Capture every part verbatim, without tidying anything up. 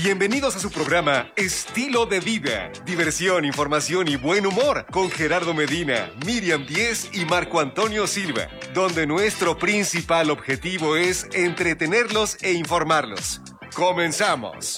Bienvenidos a su programa Estilo de Vida. Diversión, información y buen humor con Gerardo Medina, Miriam Díez y Marco Antonio Silva, donde nuestro principal objetivo es entretenerlos e informarlos. ¡Comenzamos!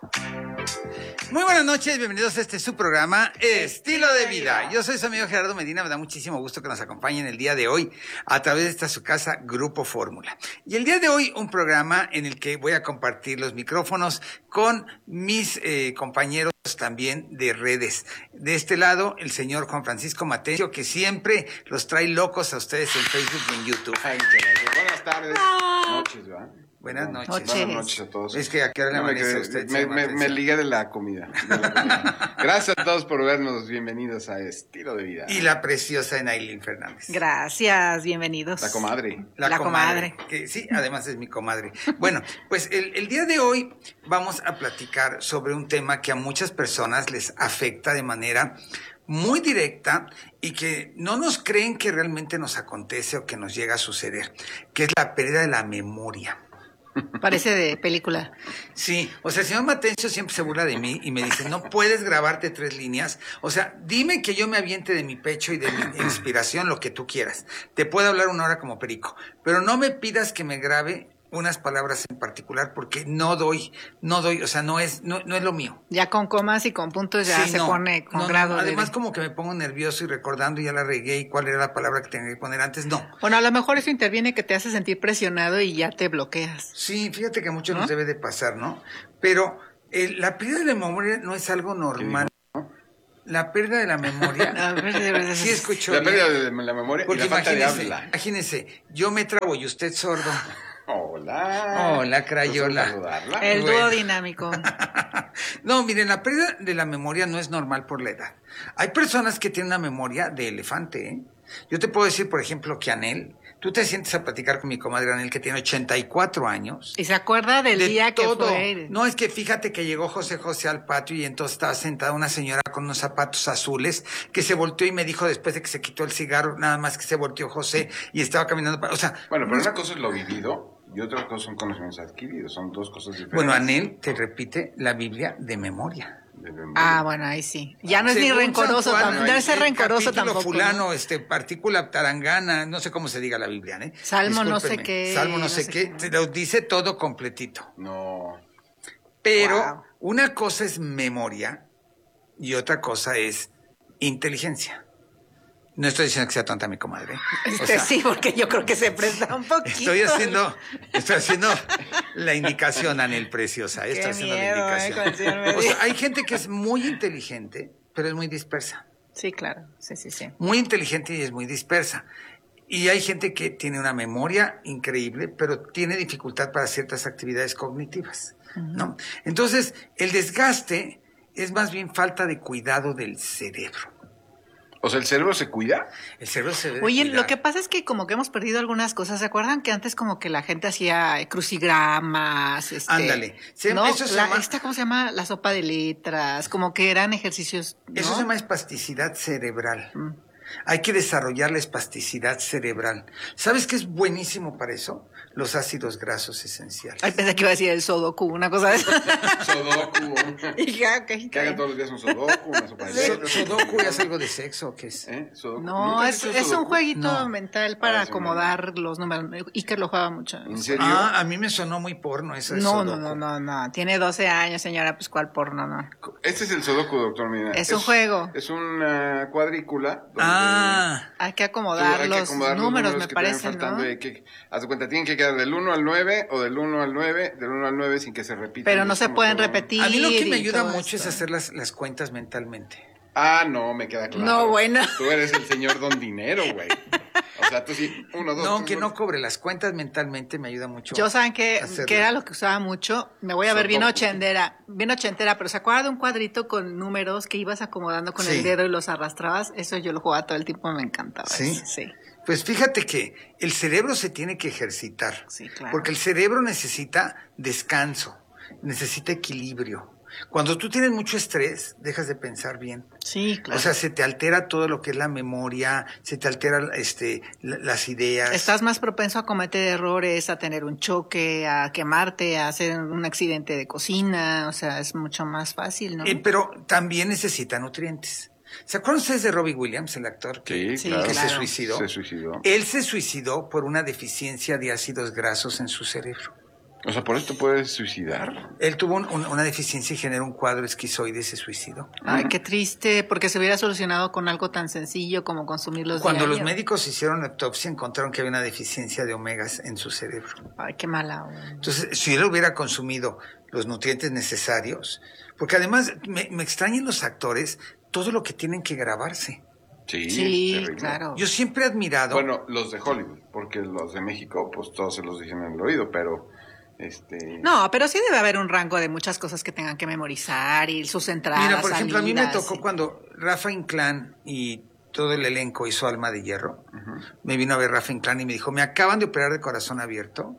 Muy buenas noches, bienvenidos a este su programa Estilo de Vida. Yo soy su amigo Gerardo Medina, me da muchísimo gusto que nos acompañen el día de hoy a través de esta su casa Grupo Fórmula. Y el día de hoy un programa en el que voy a compartir los micrófonos con mis eh, compañeros también de redes. De este lado, el señor Juan Francisco Matencio, que siempre los trae locos a ustedes en Facebook y en YouTube. Ay, buenas tardes, noches, ¿verdad? Buenas noches. noches. Buenas noches a todos. Es que a qué hora le No, me, amanece a quedé- usted, me, señor me, Matencio? me ligué de la comida. de la comida. Gracias a todos por vernos. Bienvenidos a Estilo de Vida. Y la preciosa Enailin Fernández. Gracias, bienvenidos. La comadre. La, La comadre, comadre. que sí, además es mi comadre. Bueno, pues el, el día de hoy vamos a platicar sobre un tema que a muchas personas les afecta de manera muy directa y que no nos creen que realmente nos acontece o que nos llega a suceder, que es la pérdida de la memoria. Parece de película. Sí, o sea, el señor Matencio siempre se burla de mí y me dice, no puedes grabarte tres líneas. O sea, dime que yo me aviente de mi pecho y de mi inspiración lo que tú quieras. Te puedo hablar una hora como perico, pero no me pidas que me grabe unas palabras en particular porque no doy, no doy, o sea, no es, no, no es lo mío. Ya con comas y con puntos ya Sí, se no, pone con no, no, grado. de- además como que me pongo nervioso y recordando ya la regué y cuál era la palabra que tenía que poner antes, no. Bueno, a lo mejor eso interviene que te hace sentir presionado y ya te bloqueas. Sí, fíjate que a muchos ¿No? nos debe de pasar, ¿no? Pero eh, la pérdida de la memoria no es algo normal. La pérdida de la memoria. A ver, de verdad. Sí escuchó La bien. pérdida de la memoria y Porque la falta de imagínese, habla. imagínese, yo me trabo y usted sordo. Hola. Hola, Crayola. Gusto saludarla. El Bueno. dúo dinámico. No, miren, la pérdida de la memoria no es normal por la edad. Hay personas que tienen una memoria de elefante, ¿eh? Yo te puedo decir, por ejemplo, que Anel, tú te sientes a platicar con mi comadre Anel, que tiene ochenta y cuatro años. Y se acuerda del De día que todo. fue. No, es que fíjate que llegó José José al patio y entonces estaba sentada una señora con unos zapatos azules que se volteó y me dijo después de que se quitó el cigarro, nada más que se volteó José y estaba caminando para, o sea, Bueno, pero una cosa es lo vivido y otra cosa son conocimientos adquiridos. Son dos cosas diferentes. bueno, Anel te repite la Biblia de memoria. De memoria. Ah, bueno, ahí sí. Ya no es ni Según rencoroso, San Juan, tam- debe ser el rencoroso capítulo tampoco. fulano, ¿no? este, partícula tarangana, no sé cómo se diga la Biblia, ¿eh? Salmo no sé Discúlpenme. qué, Salmo no no sé sé qué, qué. te lo dice todo completito. No. Pero Wow. una cosa es memoria y otra cosa es inteligencia. No estoy diciendo que sea tonta mi comadre. O Este, sea, sí, porque yo creo que se presta un poquito. estoy haciendo, estoy haciendo la indicación, Anel Preciosa. Estoy Qué haciendo miedo, la eh, con el señor indicación. O Medina. sea, hay gente que es muy inteligente, pero es muy dispersa. Sí, claro. Sí, sí, sí. Muy inteligente y es muy dispersa. Y hay gente que tiene una memoria increíble, pero tiene dificultad para ciertas actividades cognitivas, ¿no? Entonces, el desgaste es más bien falta de cuidado del cerebro. O sea, ¿el cerebro se cuida? El cerebro se debe Oye, cuidar. lo que pasa es que como que hemos perdido algunas cosas. ¿Se acuerdan que antes como que la gente hacía crucigramas? Este, Ándale. Se- ¿no? eso se La- llama- esta, ¿cómo se llama? La sopa de letras. Como que eran ejercicios, ¿no? Eso se llama espasticidad cerebral. Mm. Hay que desarrollar la espasticidad cerebral. ¿Sabes qué es buenísimo para eso? Los ácidos grasos esenciales. Ay, pensé que iba a decir el sudoku, una cosa de esa. Sudoku. Y ya, ok, Que hagan todos los días un sudoku, una sopa de So- letras. ¿Sudoku es algo de sexo o qué es? ¿Eh? Sudoku. No, ¿Nunca has es, hecho es un sudoku? jueguito No. mental para Ah, sí, acomodar los números. Iker lo juega mucho. ¿En serio? Ah, a mí me sonó muy porno eso de No, no, Sudoku. no, no, no. Tiene doce años, señora. Pues, ¿cuál porno? No. Este es el sudoku, doctor Medina. Es un juego. Es una cuadrícula. donde Ah, Hay que tú- acomodar, hay que los, acomodar los números, me que te vayan parece, ¿no? faltando y que, haz de cuenta, tienen que quedar del uno al nueve o del uno al nueve, del uno al nueve sin que se repitan. Pero no Es se como pueden todo. repetir. a mí lo que me y ayuda todo mucho esto. es hacer las, las cuentas mentalmente. Ah, no, me queda claro. No, bueno. Tú eres el señor Don Dinero, güey. O sea, tú sí, uno, dos, No, tres, que no cuatro. cobre las cuentas mentalmente me ayuda mucho. Yo saben que, hacerlo. que era lo que usaba mucho. Me voy a ver bien Sudoku. ochentera, bien ochentera, pero ¿se acuerda de un cuadrito con números que ibas acomodando con Sí. el dedo y los arrastrabas? Eso yo lo jugaba todo el tiempo, me encantaba. ¿Sí? eso, Sí. Pues fíjate que el cerebro se tiene que ejercitar. Sí, claro. Porque el cerebro necesita descanso, necesita equilibrio. Cuando tú tienes mucho estrés, dejas de pensar bien. Sí, claro. O sea, se te altera todo lo que es la memoria, se te altera este, la- las ideas. Estás más propenso a cometer errores, a tener un choque, a quemarte, a hacer un accidente de cocina. O sea, es mucho más fácil, ¿no? Eh, pero también necesita nutrientes. ¿Se acuerdan ustedes de Robbie Williams, el actor que, Sí, Sí, claro. que claro. se suicidó? Se suicidó. Él se suicidó por una deficiencia de ácidos grasos en su cerebro. O sea, ¿por esto puedes suicidar? Él tuvo un- un- una deficiencia y generó un cuadro esquizoide y se suicidó. Ay, qué triste, porque se hubiera solucionado con algo tan sencillo como consumir los Cuando los diarios. médicos hicieron la autopsia encontraron que había una deficiencia de omegas en su cerebro. Ay, qué mala onda. Entonces, si él hubiera consumido los nutrientes necesarios, porque además me, me extrañan los actores todo lo que tienen que grabarse. Sí, Sí, terrible. claro. Yo siempre he admirado. Bueno, los de Hollywood, porque los de México, pues todos se los dicen en el oído, pero este... No, pero sí debe haber un rango de muchas cosas que tengan que memorizar y sus entradas. Mira, por ejemplo, a mí me salidas, tocó y- cuando Rafa Inclán y todo el elenco hizo Alma de Hierro. Me vino a ver Rafa Inclán y me dijo, me acaban de operar de corazón abierto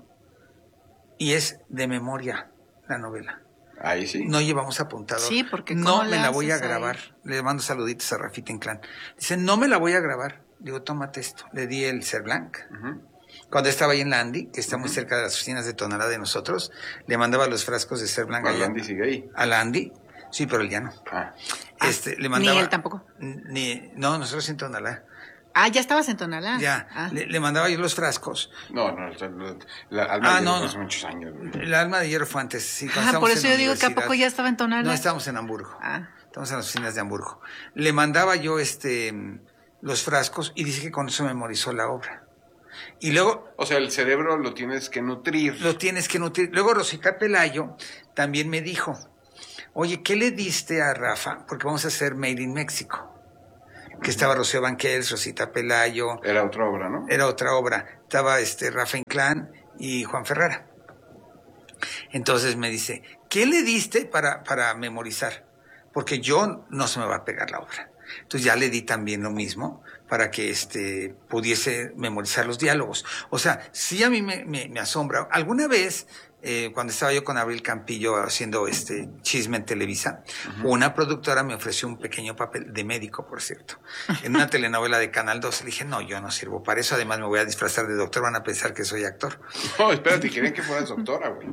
y es de memoria la novela. Ahí sí. No llevamos apuntador. Sí, porque no ¿cómo me le la voy a haces ahí? grabar. Le mando saluditos a Rafita Inclán. Dice, no me la voy a grabar. Digo, tómate esto. Le di el Cerblanc. Ujú. Cuando estaba ahí en Landy, que está muy cerca de las oficinas de Tonalá de nosotros, le mandaba los frascos de Cerblanc Bueno, allá. Andy sigue ahí. A Landy. Sí, pero él ya no. Ah. Este, le mandaba, ni él tampoco. Ni, no, nosotros en Tonalá. Ah, ya estabas en Tonalá. Ya, Ah. le, le mandaba yo los frascos. No, no, o sea, la, la alma Ah, de no, Dios hace no. muchos años. güey. El alma de hierro fue antes. Sí, cuando Ah, estábamos por en eso la yo digo que a universidad. poco ya estaba en Tonalá. No, estábamos en Hamburgo. Ah. Estamos en las oficinas de Hamburgo. Le mandaba yo este los frascos y dice que con eso memorizó la obra. Y luego O sea, el cerebro lo tienes que nutrir. lo tienes que nutrir. Luego Rosita Pelayo también me dijo, oye, ¿qué le diste a Rafa? Porque vamos a hacer Made in México. Que estaba Rocío Banquels, Rosita Pelayo, Era otra obra, ¿no? era otra obra. Estaba este Rafa Inclán y Juan Ferrara. Entonces me dice, ¿qué le diste para, para memorizar? Porque yo no se me va a pegar la obra. Entonces ya le di también lo mismo para que este pudiese memorizar los diálogos. O sea, sí a mí me, me, me asombra. Alguna vez, eh, cuando estaba yo con Abril Campillo haciendo este chisme en Televisa, uh-huh. una productora me ofreció un pequeño papel de médico, por cierto, en una telenovela de Canal dos. Le dije, no, yo no sirvo para eso. Además me voy a disfrazar de doctor, van a pensar que soy actor. No, espérate, querían que fueras doctora, güey.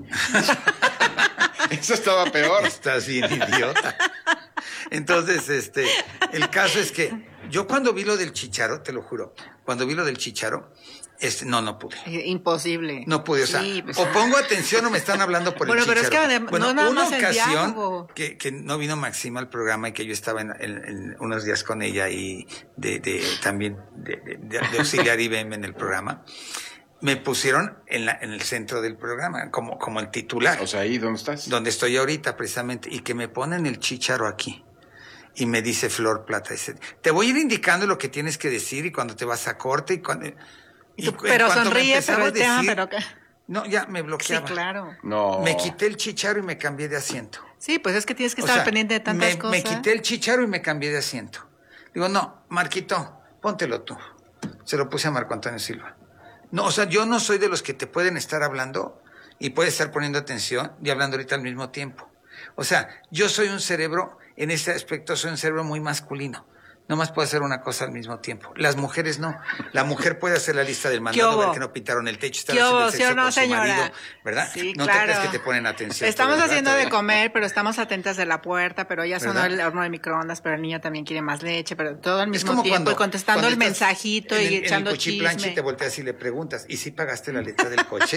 Eso estaba peor. Estás bien idiota. Entonces, este, el caso es que yo cuando vi lo del Chícharo, te lo juro, cuando vi lo del Chícharo, este, no, no pude. Imposible. No pude, o sea, Sí, pues, o pongo atención o me están hablando por bueno, el pero Chícharo. es que bueno, no nada una más el ocasión diálogo. que, que no vino Maxima al programa y que yo estaba en, en, en unos días con ella y de, de también de, de, de auxiliar I B M en el programa, me pusieron en, la, en el centro del programa, como, como el titular. O sea, ¿ahí dónde estás? Donde estoy ahorita, precisamente, y que me ponen el Chícharo aquí. Y me dice Flor Plata, dice, te voy a ir indicando lo que tienes que decir y cuando te vas a corte y cuando... Y Tú, pero sonríe, pero el tema, decir, pero ¿qué? no, ya me Sí, bloqueaba. claro. No. Me quité el Chícharo y me cambié de asiento. Sí, pues es que tienes que O estar sea, pendiente de tantas me, cosas. me quité el Chícharo y me cambié de asiento. Digo, no, Marquito, póntelo tú. Se lo puse a Marco Antonio Silva. No, o sea, yo no soy de los que te pueden estar hablando y puedes estar poniendo atención y hablando ahorita al mismo tiempo. O sea, yo soy un cerebro, en este aspecto soy un cerebro muy masculino. Nomás puedo hacer una cosa al mismo tiempo. Las mujeres no. La mujer puede hacer la lista del mandado, ver que no pintaron el techo, estar ¿Qué haciendo hubo? el ¿Sí sexo o no, con su señora? marido, ¿verdad? Sí, no claro. te crees que te ponen atención. Estamos todo el haciendo rato, de ¿eh? comer, pero estamos atentas de la puerta, pero ya sonó ¿Verdad? el horno de microondas, pero el niño también quiere más leche, pero todo al Es mismo como tiempo cuando, y contestando cuando el estás mensajito en y el, echando en el cuchiplanche chisme. y te volteas y le preguntas, ¿y si pagaste la letra del coche?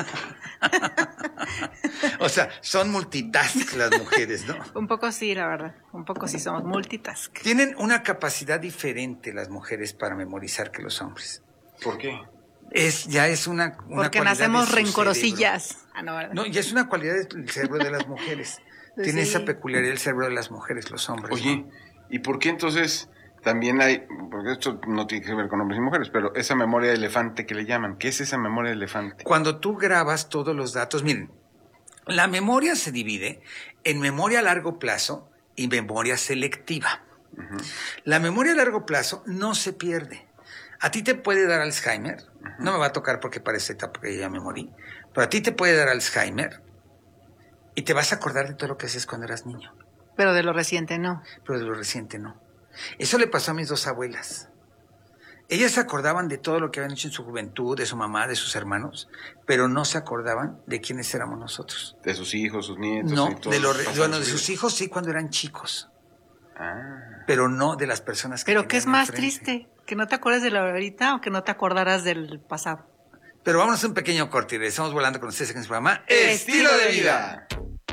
O sea, son multitask las mujeres, ¿no? Un poco sí, la verdad. Un poco sí somos multitask. Tienen una capacidad diferente las mujeres para memorizar que los hombres. ¿Por qué? Es, ya es una, una Porque cualidad nacemos de su rencorosillas. Ah, no, ¿verdad? cerebro. No, ya es una cualidad del cerebro de las mujeres. Tiene Sí. esa peculiaridad el cerebro de las mujeres, los hombres. Oye, ¿no? ¿y por qué entonces también hay, porque esto no tiene que ver con hombres y mujeres, pero esa memoria de elefante que le llaman, ¿qué es esa memoria de elefante? Cuando tú grabas todos los datos, miren, la memoria se divide en memoria a largo plazo y memoria selectiva. Uh-huh. La memoria a largo plazo no se pierde. A ti te puede dar Alzheimer, uh-huh. no me va a tocar porque para esa etapa que ya me morí, pero a ti te puede dar Alzheimer Y te vas a acordar de todo lo que hacías cuando eras niño. Pero de lo reciente no. Pero de lo reciente no. Eso le pasó a mis dos abuelas. Ellas se acordaban de todo lo que habían hecho en su juventud, de su mamá, de sus hermanos, pero no se acordaban de quiénes éramos nosotros. De sus hijos, sus nietos. No, y todo de, lo, lo que bueno, de pasaron. sus hijos sí cuando eran chicos, Ah. pero no de las personas que Pero ¿qué es tenían más enfrente. triste? ¿Que no te acuerdes de la ahorita o que no te acordaras del pasado? Pero vámonos a un pequeño corte y regresamos volando con ustedes en su programa Estilo de vida.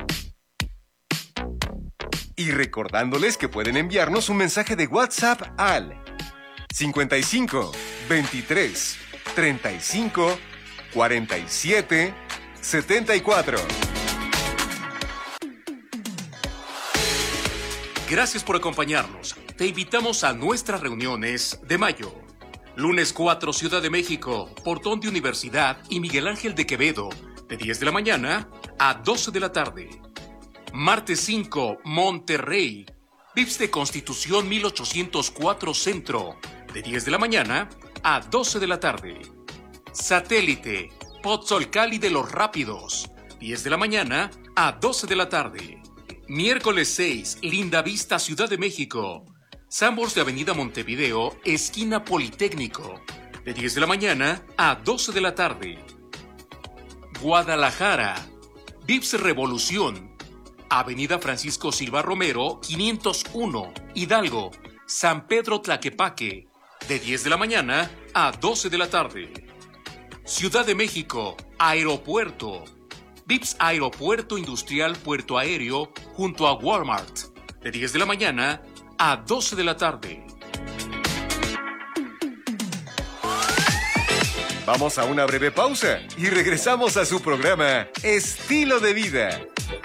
Y recordándoles que pueden enviarnos un mensaje de WhatsApp al cincuenta y cinco, veintitrés, treinta y cinco, cuarenta y siete, setenta y cuatro. Gracias por acompañarnos. Te invitamos a nuestras reuniones de mayo. Lunes cuatro, Ciudad de México, Portón de Universidad y Miguel Ángel de Quevedo, de diez de la mañana a doce de la tarde. Martes cinco, Monterrey, V I P S de Constitución mil ochocientos cuatro Centro, de diez de la mañana a doce de la tarde. Satélite, Pozzolcali de los Rápidos, diez de la mañana a doce de la tarde. Miércoles seis, Linda Vista, Ciudad de México, Sanborns de Avenida Montevideo, esquina Politécnico, de diez de la mañana a doce de la tarde. Guadalajara, V I P S Revolución, Avenida Francisco Silva Romero, quinientos uno, Hidalgo, San Pedro Tlaquepaque, de diez de la mañana a doce de la tarde. Ciudad de México, Aeropuerto, V I P S Aeropuerto Industrial Puerto Aéreo, junto a Walmart, de diez de la mañana a doce de la tarde. Vamos a una breve pausa y regresamos a su programa Estilo de Vida.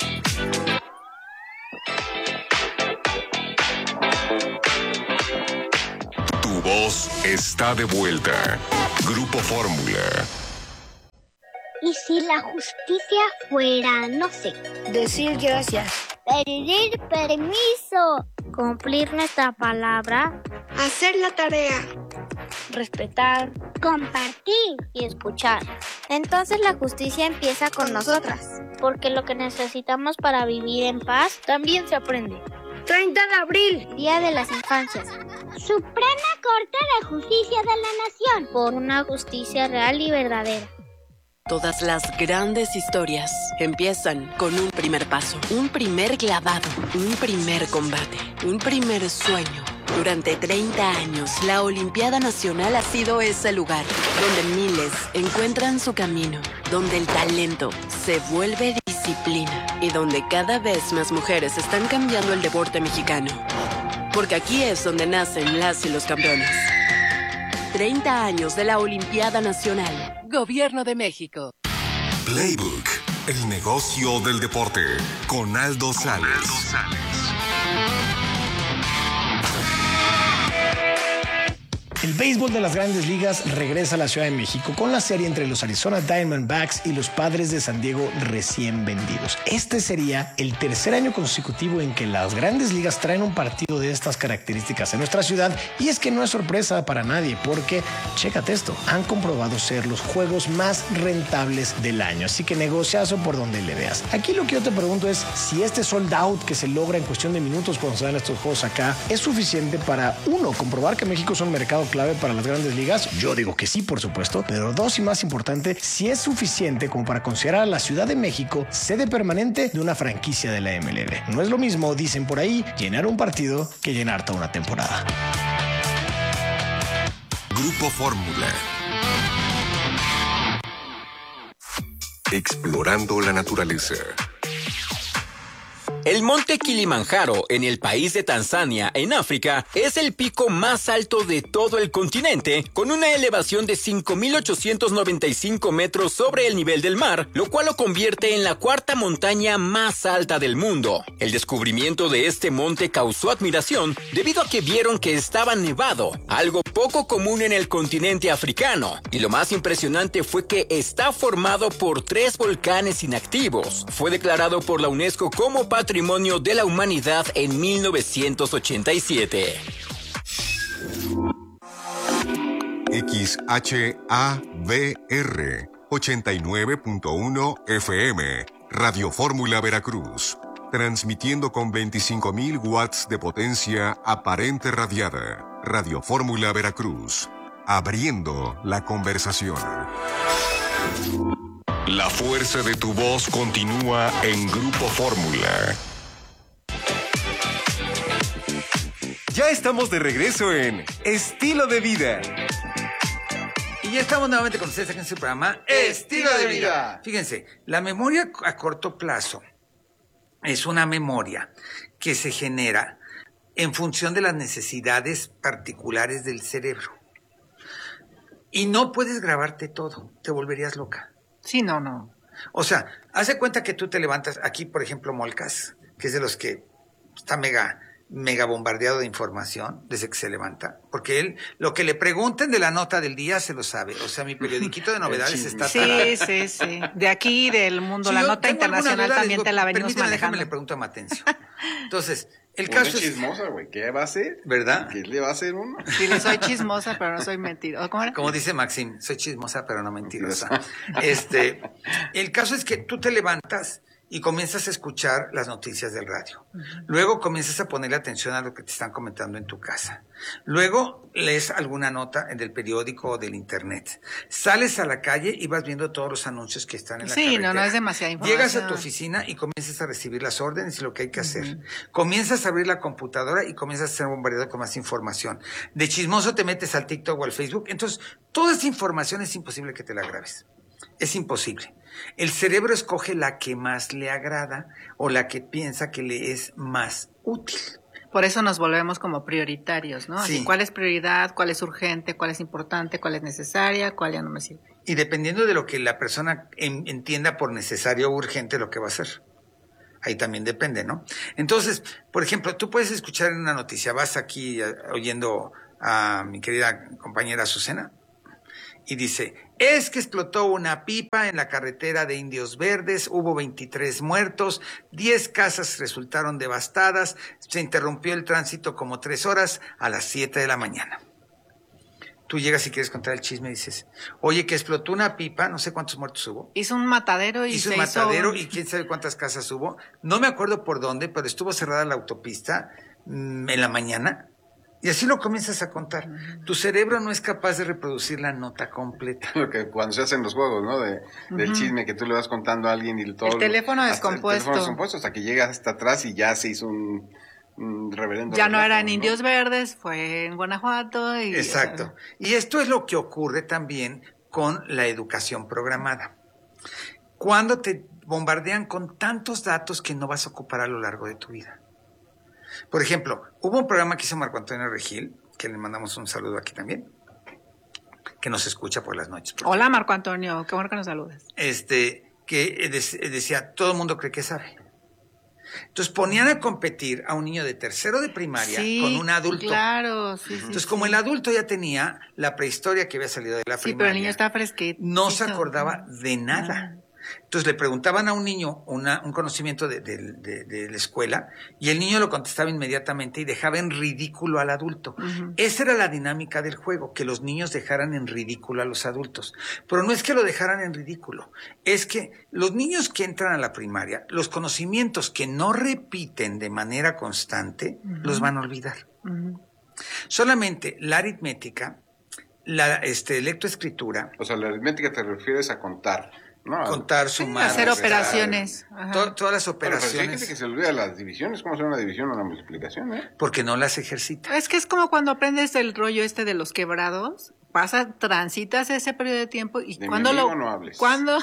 Tu voz está de vuelta. Grupo Fórmula. ¿Y si la justicia fuera, no sé, Decir gracias. pedir permiso, cumplir nuestra palabra, Hacer la tarea. respetar, compartir y escuchar? Entonces la justicia empieza con nosotras, porque lo que necesitamos para vivir en paz también se aprende. treinta de abril. Día de las Infancias. Suprema Corte de Justicia de la Nación. Por una justicia real y verdadera. Todas las grandes historias empiezan con un primer paso, un primer clavado, un primer combate, un primer sueño. Durante treinta años, la Olimpiada Nacional ha sido ese lugar donde miles encuentran su camino, donde el talento se vuelve disciplina y donde cada vez más mujeres están cambiando el deporte mexicano. Porque aquí es donde nacen las y los campeones. treinta años de la Olimpiada Nacional. Gobierno de México. Playbook, el negocio del deporte, con Aldo Sales. El béisbol de las Grandes Ligas regresa a la Ciudad de México con la serie entre los Arizona Diamondbacks y los Padres de San Diego recién vendidos. Este sería el tercer año consecutivo en que las Grandes Ligas traen un partido de estas características en nuestra ciudad, y es que no es sorpresa para nadie porque, chécate esto, han comprobado ser los juegos más rentables del año, así que negociazo por donde le veas. Aquí lo que yo te pregunto es si este sold out que se logra en cuestión de minutos cuando se dan estos juegos acá es suficiente para, uno, comprobar que México es un mercado clave para las Grandes Ligas. Yo digo que sí, por supuesto, pero dos, y más importante, si es suficiente como para considerar a la Ciudad de México sede permanente de una franquicia de la M L B. No es lo mismo, dicen por ahí, llenar un partido que llenar toda una temporada. Grupo Fórmula. Explorando la naturaleza. El monte Kilimanjaro, en el país de Tanzania, en África, es el pico más alto de todo el continente, con una elevación de cinco mil ochocientos noventa y cinco metros sobre el nivel del mar, lo cual lo convierte en la cuarta montaña más alta del mundo. El descubrimiento de este monte causó admiración debido a que vieron que estaba nevado, algo poco común en el continente africano, y lo más impresionante fue que está formado por tres volcanes inactivos. Fue declarado por la UNESCO como Patrimonio de la Humanidad en mil novecientos ochenta y siete. X H A V R ochenta y nueve punto uno F M, Radio Fórmula Veracruz, transmitiendo con veinticinco mil watts de potencia aparente radiada. Radio Fórmula Veracruz, abriendo la conversación. La fuerza de tu voz continúa en Grupo Fórmula. Ya estamos de regreso en Estilo de Vida. Y ya estamos nuevamente con ustedes aquí en su programa Estilo de Vida. Fíjense, la memoria a corto plazo es una memoria que se genera en función de las necesidades particulares del cerebro. Y no puedes grabarte todo, te volverías loca. Sí, no, no. O sea, haz de cuenta que tú te levantas, aquí por ejemplo Molcas, que es de los que está mega, mega bombardeado de información desde que se levanta, porque él, lo que le pregunten de la nota del día se lo sabe. O sea, mi periodiquito de novedades está Sí, tarado. sí, sí. De aquí, del mundo, Si la yo nota tengo alguna internacional duda, también les digo, te la venimos permíteme, manejando. déjame le pregunto a Matencio. Entonces, el Uno caso es es... chismosa, güey. ¿Qué va a hacer? ¿Verdad? ¿Qué le va a hacer uno? Sí, le soy chismosa, pero no soy mentirosa. ¿Cómo era? Como dice Maxim, soy chismosa pero no mentirosa. Este, el caso es que tú te levantas y comienzas a escuchar las noticias del radio. Luego comienzas a ponerle atención a lo que te están comentando en tu casa. Luego lees alguna nota del periódico o del internet. Sales a la calle y vas viendo todos los anuncios que están en la Sí, carretera. no, no es demasiada información. Llegas a tu oficina y comienzas a recibir las órdenes y lo que hay que hacer. Comienzas a abrir la computadora y comienzas a ser bombardeado con más información. De chismoso te metes al TikTok o al Facebook. Entonces, toda esa información es imposible que te la grabes. Es imposible. El cerebro escoge la que más le agrada o la que piensa que le es más útil. Por eso nos volvemos como prioritarios, ¿no? Así, Sí. ¿cuál es prioridad? ¿Cuál es urgente? ¿Cuál es importante? ¿Cuál es necesaria? ¿Cuál ya no me sirve? Y dependiendo de lo que la persona en- entienda por necesario o urgente, lo que va a hacer. Ahí también depende, ¿no? Entonces, por ejemplo, tú puedes escuchar en una noticia, vas aquí eh, oyendo a mi querida compañera Azucena, y dice, es que explotó una pipa en la carretera de Indios Verdes, hubo veintitrés muertos, diez casas resultaron devastadas, se interrumpió el tránsito como tres horas a las siete de la mañana. Tú llegas y quieres contar el chisme y dices, oye, que explotó una pipa, no sé cuántos muertos hubo. Hizo un matadero y Hizo se un matadero hizo... y quién sabe cuántas casas hubo. No me acuerdo por dónde, pero estuvo cerrada la autopista mm, en la mañana. Y así lo comienzas a contar. Tu cerebro no es capaz de reproducir la nota completa. Lo que cuando se hacen los juegos, ¿no? De, del Ujú. chisme que tú le vas contando a alguien y todo. El teléfono hasta descompuesto. El teléfono descompuesto hasta que llegas hasta atrás y ya se hizo un, un reverendo. Ya no relajo, era en Indios Verdes, fue en Guanajuato. Y, Exacto. Y esto es lo que ocurre también con la educación programada. Cuando te bombardean con tantos datos que no vas a ocupar a lo largo de tu vida. Por ejemplo, hubo un programa que hizo Marco Antonio Regil, que le mandamos un saludo aquí también, que nos escucha por las noches. por Hola, Marco Antonio, qué bueno que nos saludes. este, que de- decía, todo el mundo cree que sabe. Entonces ponían a competir a un niño de tercero de primaria Sí, con un adulto. claro, sí, sí. Entonces, sí. como el adulto ya tenía la prehistoria que había salido de la Sí, primaria, pero el niño está fresquito. no se acordaba de nada. Entonces le preguntaban a un niño una, un conocimiento de, de- de- de la escuela y el niño lo contestaba inmediatamente y dejaba en ridículo al adulto. Ujú. Esa era la dinámica del juego, que los niños dejaran en ridículo a los adultos. Pero no es que lo dejaran en ridículo, es que los niños que entran a la primaria, los conocimientos que no repiten de manera constante, Ujú. los van a olvidar. Ujú. Solamente la aritmética, la este, lectoescritura, O sea, la aritmética te refieres a contar, ¿no? contar, sumar, Hacer restar, operaciones. Ajá. to- todas las Bueno, pero sí hay operaciones, gente que se olvida las divisiones. ¿Cómo hacer una división o una multiplicación, eh? porque no las ejercita. Es que es como cuando aprendes el rollo este de los quebrados, pasa, transitas ese periodo de tiempo y De mi cuando amigo lo... no hables. Cuando,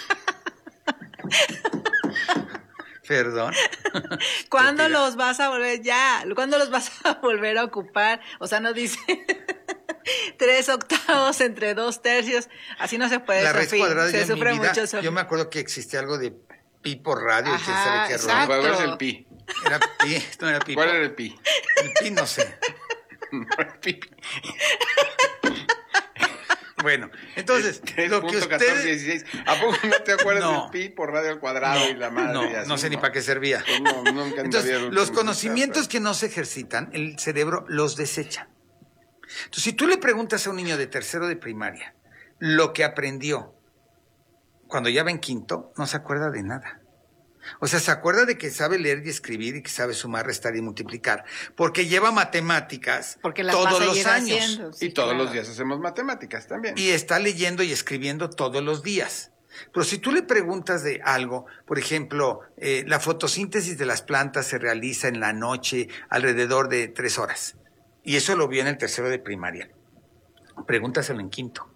Perdón. cuando Estúpida. los vas a volver, ya, cuando los vas a volver a ocupar, o sea, no dice tres octavos entre dos tercios, así no se puede, La raíz Sofía, cuadrada se ya en mi sufre vida, mucho, Sofía. yo me acuerdo que existía algo de pi por radio y quién Ajá, sabe qué exacto. rollo. ¿Cuál es el pi? Era pi, esto no era pi. ¿Cuál era el pi? El pi no sé. No era el pi. Bueno, entonces, lo que tres punto catorce ustedes... dieciséis. ¿A poco no te acuerdas No. del pi por radio al cuadrado y la madre? No, y así, no sé ni para qué servía. Pues no, nunca Entonces, había- los conocimientos que no se ejercitan, el cerebro los desecha. Entonces, si tú le preguntas a un niño de tercero de primaria lo que aprendió cuando ya va en quinto, no se acuerda de nada. O sea, se acuerda de que sabe leer y escribir y que sabe sumar, restar y multiplicar, porque lleva matemáticas porque las todos vas a los ir años. haciendo, sí, y todos claro. los días hacemos matemáticas también. Y está leyendo y escribiendo todos los días. Pero si tú le preguntas de algo, por ejemplo, eh, la fotosíntesis de las plantas se realiza en la noche alrededor de tres horas. Y eso lo vio en el tercero de primaria. Pregúntaselo en quinto.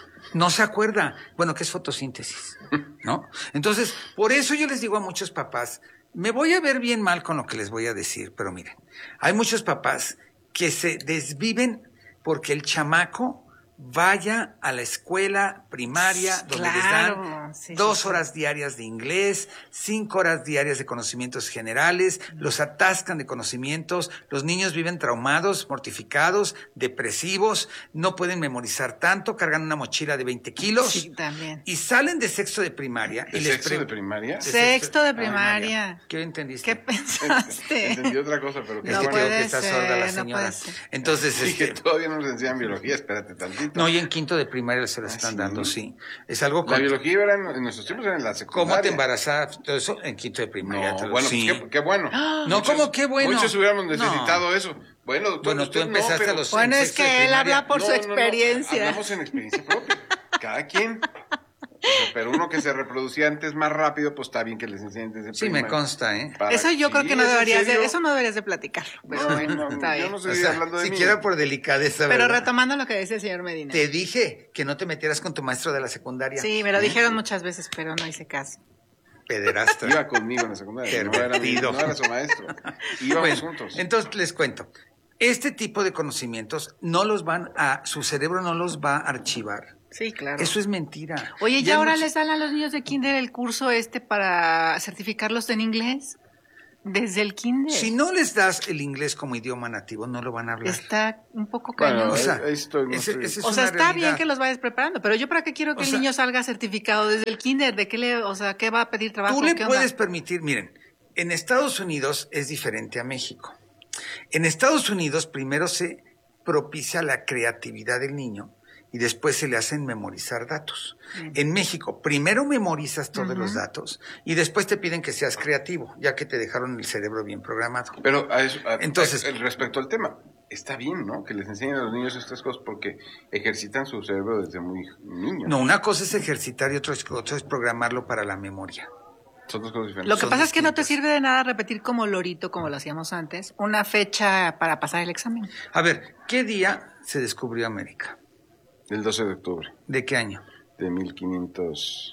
No se acuerda. Bueno, ¿qué es fotosíntesis? ¿No? Entonces, por eso yo les digo a muchos papás, me voy a ver bien mal con lo que les voy a decir, pero miren, hay muchos papás que se desviven porque el chamaco vaya a la escuela primaria donde Claro, les dan sí, dos sí, sí. horas diarias de inglés, cinco horas diarias de conocimientos generales, los atascan de conocimientos, los niños viven traumados, mortificados, depresivos, no pueden memorizar tanto, cargan una mochila de veinte kilos Sí, también. y salen de sexto de primaria. ¿De y les sexto pre- de primaria? Sexto de Ah, primaria. ¿Qué entendiste? ¿Qué pensaste? Entendí otra cosa, pero qué Es No que bueno. creo puede que está ser, sorda la no señora. puede ser. Entonces, Sí, que este, todavía no nos enseñan biología, espérate tantito. no, y en quinto de primaria se la ¿Ah, están sí? dando, sí. Es algo La con- biología era en, en nuestros tiempos era en la secundaria. ¿Cómo te embarazabas? Todo eso en quinto de primaria. No, te lo- bueno, sí. pues qué, qué bueno. No, ¿cómo qué bueno? Muchos hubiéramos No. necesitado eso. Bueno, doctor, Bueno, tú usted no, empezaste pero- a los Bueno, en es sexto de que él primaria. habla por su No, no, no, experiencia. hablamos en experiencia propia. Cada quien. O sea, pero uno que se reproducía antes más rápido, pues está bien que les enseñen desde Sí, me primaria. consta, ¿eh? Para- Eso yo sí, creo que no ¿es en deberías de, serio? eso no deberías de platicarlo. Pero No, bueno, no, está yo bien. no O estoy sea, hablando de mí. siquiera por delicadeza, Pero ¿verdad? retomando lo que decía el señor Medina. Te dije que no te metieras con tu maestro de la secundaria. Sí, me lo dijeron muchas veces, pero no hice caso. Pederasta. Iba conmigo en la secundaria. No era, mi- Pervertido. no era su maestro. Íbamos Bueno, juntos. entonces les cuento. Este tipo de conocimientos no los van a, su cerebro no los va a archivar. Sí, claro. Eso es mentira. Oye, Ya ¿ya ahora muchos- les dan a los niños de kinder el curso este para certificarlos en inglés? Desde el kinder. Si no les das el inglés como idioma nativo, no lo van a hablar. Está un poco Bueno, cañón. O sea, ahí estoy, no ese- estoy- ese es O sea, una está bien realidad. que los vayas preparando, pero yo para qué quiero que O el sea- niño salga certificado desde el kinder, ¿de qué le, o sea, qué va a pedir trabajo? Tú le ¿Qué onda? puedes permitir, miren, en Estados Unidos es diferente a México. En Estados Unidos primero se propicia la creatividad del niño y después se le hacen memorizar datos. En México, primero memorizas todos los datos y después te piden que seas creativo, ya que te dejaron el cerebro bien programado. Pero a eso, a- Entonces- a- respecto al tema, está bien, ¿no? Que les enseñen a los niños estas cosas porque ejercitan su cerebro desde muy niños. No, una cosa es ejercitar y otra es, otra es programarlo para la memoria. Son dos cosas diferentes. Lo que son pasa es que no te distintas. sirve de nada repetir como lorito, como lo hacíamos antes, una fecha para pasar el examen. A ver, ¿qué día se descubrió América? El doce de octubre ¿De qué año? de mil quinientos...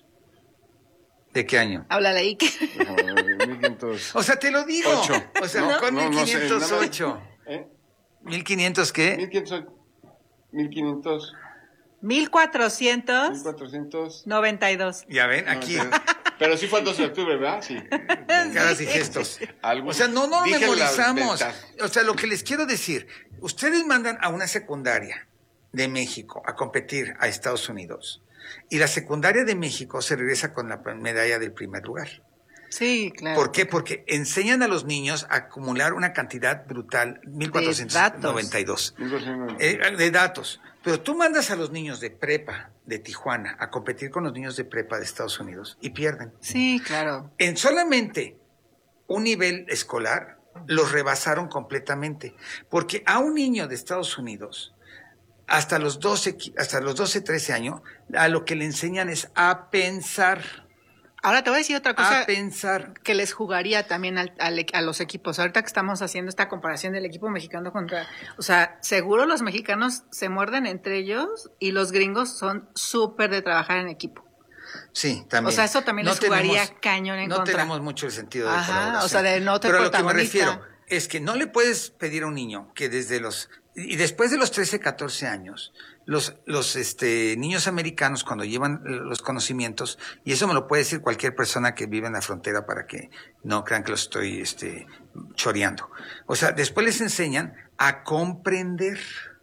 ¿De qué año? Háblale ahí. que- mil quinientos... O sea, te lo digo. Ocho. O sea, No, con no, no sé, mil quinientos ocho. ¿Eh? ¿mil quinientos qué? mil quinientos... mil quinientos... mil cuatrocientos mil cuatrocientos... noventa y dos. Ya ven, aquí. Pero sí fue el doce de octubre, ¿verdad? Sí. Caras y gestos. Algún- O sea, no, no lo dije las memorizamos. ventajas. O sea, lo que les quiero decir, ustedes mandan a una secundaria de México a competir a Estados Unidos y la secundaria de México se regresa con la medalla del primer lugar. Sí, claro. ¿Por qué? Porque enseñan a los niños a acumular una cantidad brutal, mil cuatrocientos noventa y dos, mil cuatrocientos... eh, de datos. Pero tú mandas a los niños de prepa de Tijuana a competir con los niños de prepa de Estados Unidos y pierden. Sí, claro. En solamente un nivel escolar los rebasaron completamente, porque a un niño de Estados Unidos hasta los doce, hasta los doce, trece años, a lo que le enseñan es a pensar, Ahora te voy a decir otra cosa a pensar. que les jugaría también al- al- a los equipos. Ahorita que estamos haciendo esta comparación del equipo mexicano contra... O sea, seguro los mexicanos se muerden entre ellos y los gringos son súper de trabajar en equipo. Sí, también. O sea, eso también les jugaría tenemos- cañón en no contra. tenemos mucho el sentido de Ajá, colaboración. o sea, de no te Pero a lo que me protagonista. refiero es que no le puedes pedir a un niño que desde los... Y después de los trece, catorce años, los, los este, niños americanos cuando llevan los conocimientos, y eso me lo puede decir cualquier persona que vive en la frontera para que no crean que los estoy este, choreando. O sea, después les enseñan a comprender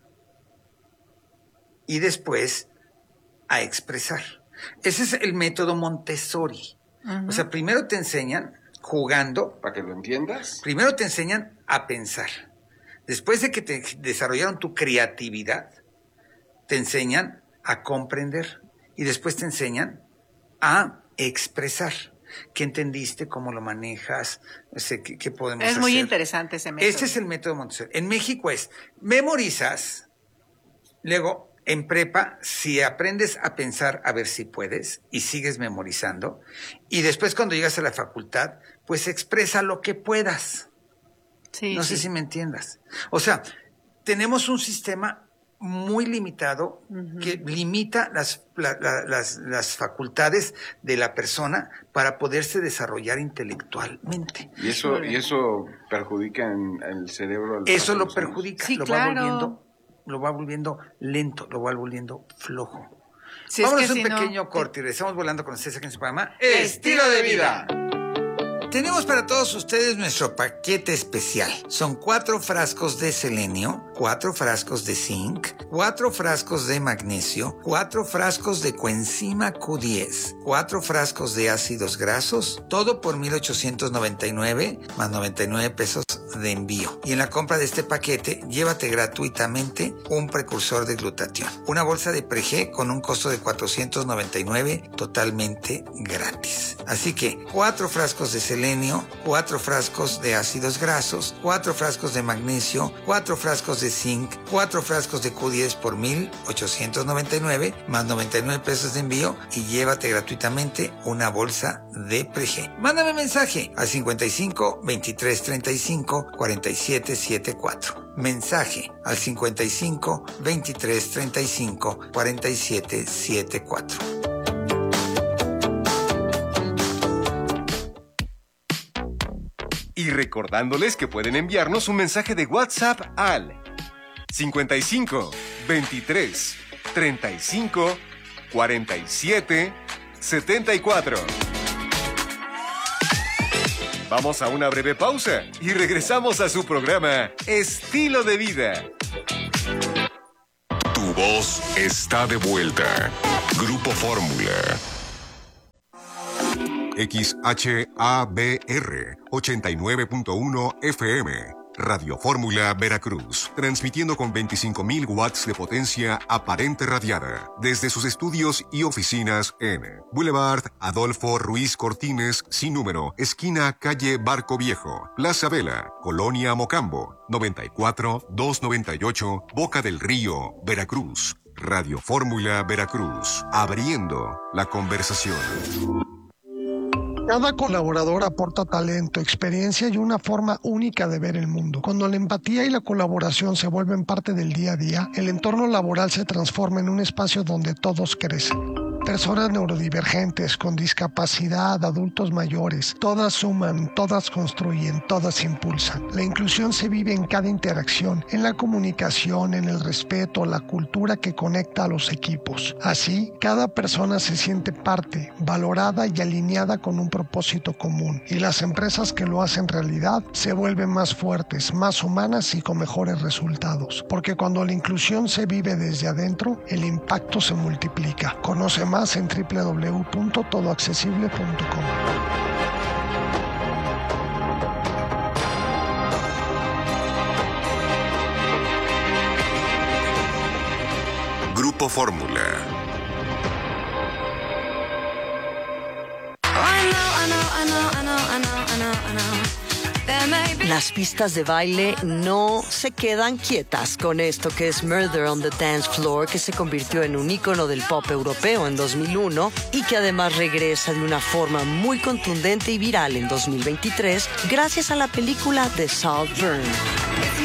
y después a expresar. Ese es el método Montessori. Ujú. O sea, primero te enseñan jugando, Para que lo entiendas. primero te enseñan a pensar. Después de que te desarrollaron tu creatividad, te enseñan a comprender y después te enseñan a expresar. ¿Qué entendiste? ¿Cómo lo manejas? O sea, ¿qué, qué podemos hacer? Es muy interesante ese método. Este es el método Montessori. En México es, memorizas, luego en prepa, si aprendes a pensar a ver si puedes y sigues memorizando, y después cuando llegas a la facultad, pues expresa lo que puedas. Sí, no sí. sé si me entiendas. O sea, tenemos un sistema muy limitado uh-huh. que limita las, la, la, las, las facultades de la persona para poderse desarrollar intelectualmente. Y eso, y eso perjudica en el cerebro. Eso lo perjudica, sí, lo claro. va volviendo, lo va volviendo lento, lo va volviendo flojo. Si Vámonos es que un si pequeño no, corte y regresamos volando con ustedes aquí en su programa Estilo de Vida. Tenemos para todos ustedes nuestro paquete especial. Son cuatro frascos de selenio, cuatro frascos de zinc, cuatro frascos de magnesio, cuatro frascos de coenzima Q diez, cuatro frascos de ácidos grasos, todo por mil ochocientos noventa y nueve más noventa y nueve pesos de envío. Y en la compra de este paquete, llévate gratuitamente un precursor de glutatión. Una bolsa de Pregé con un costo de cuatrocientos noventa y nueve totalmente gratis. Así que cuatro frascos de selenio, cuatro frascos de ácidos grasos, cuatro frascos de magnesio, cuatro frascos de zinc, cuatro frascos de Q diez por mil ochocientos noventa y nueve más noventa y nueve pesos de envío y llévate gratuitamente una bolsa de Pregé. Mándame mensaje al cincuenta y cinco, veintitrés, treinta y cinco, cuarenta y siete setenta y cuatro. Mensaje al cincuenta y cinco, veintitrés, treinta y cinco, cuarenta y siete setenta y cuatro. Y recordándoles que pueden enviarnos un mensaje de WhatsApp al cincuenta y cinco, veintitrés, treinta y cinco, cuarenta y siete setenta y cuatro. Vamos a una breve pausa y regresamos a su programa Estilo de Vida. Tu voz está de vuelta. Grupo Fórmula. X H A B R ochenta y nueve punto uno F M, Radio Fórmula Veracruz, transmitiendo con veinticinco mil watts de potencia aparente radiada desde sus estudios y oficinas en Boulevard Adolfo Ruiz Cortines, sin número, esquina calle Barco Viejo, Plaza Vela, Colonia Mocambo, noventa y cuatro, doscientos noventa y ocho, Boca del Río, Veracruz. Radio Fórmula Veracruz, abriendo la conversación. Cada colaborador aporta talento, experiencia y una forma única de ver el mundo. Cuando la empatía y la colaboración se vuelven parte del día a día, el entorno laboral se transforma en un espacio donde todos crecen. Personas neurodivergentes, con discapacidad, adultos mayores, todas suman, todas construyen, todas impulsan. La inclusión se vive en cada interacción, en la comunicación, en el respeto, la cultura que conecta a los equipos. Así, cada persona se siente parte, valorada y alineada con un propósito común. Y las empresas que lo hacen realidad se vuelven más fuertes, más humanas y con mejores resultados. Porque cuando la inclusión se vive desde adentro, el impacto se multiplica. Conoce más en doble u doble u doble u punto todo accesible punto com. Grupo Fórmula. Las pistas de baile no se quedan quietas con esto que es Murder on the Dance Floor, que se convirtió en un ícono del pop europeo en dos mil uno y que además regresa de una forma muy contundente y viral en dos mil veintitrés gracias a la película The Saltburn.